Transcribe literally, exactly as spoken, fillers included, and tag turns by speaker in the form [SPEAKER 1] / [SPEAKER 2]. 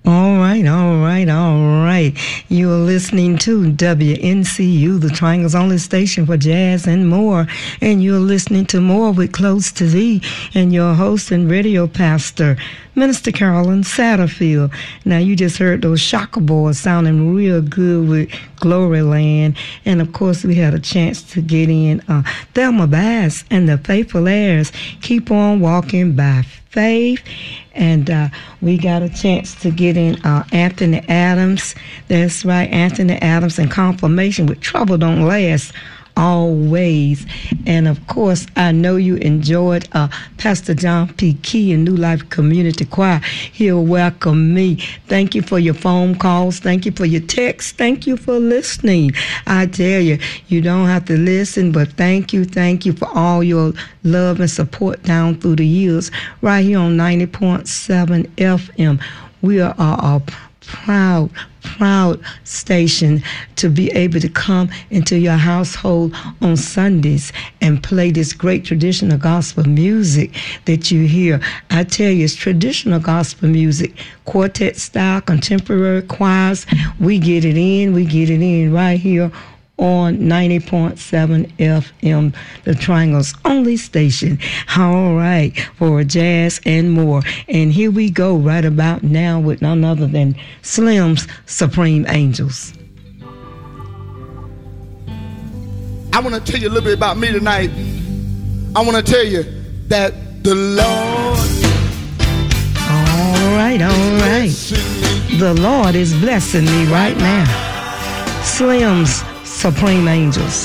[SPEAKER 1] All right, all right, all right. You're listening to W N C U, the Triangle's only station for jazz and more. And you're listening to More with Close to Thee and your host and radio pastor, Minister Carolyn Satterfield. Now, you just heard those Shaka Boys sounding real good with Glory Land. And, of course, we had a chance to get in uh, Thelma Bass and the Faithful Heirs. Keep on walking by faith. And uh, we got a chance to get in uh, Anthony Adams. That's right, Anthony Adams and Confirmation with Trouble Don't Last Always. And of course, I know you enjoyed uh, Pastor John P. Key and New Life Community Choir. He'll welcome me. Thank you for your phone calls. Thank you for your texts. Thank you for listening. I tell you, you don't have to listen, but thank you, thank you for all your love and support down through the years. Right here on ninety point seven F M. We are a, a proud, proud station to be able to come into your household on Sundays and play this great traditional gospel music that you hear. I tell you, it's traditional gospel music, quartet style, contemporary choirs. We get it in, we get it in right here on ninety point seven F M, the Triangle's only station. All right, for jazz and more. And here we go right about now with none other than Slim's Supreme Angels.
[SPEAKER 2] I want to tell you a little bit about me tonight. I want to tell you that the Lord...
[SPEAKER 1] All right, all right. The Lord is blessing me right now. Slim's Supreme Angels.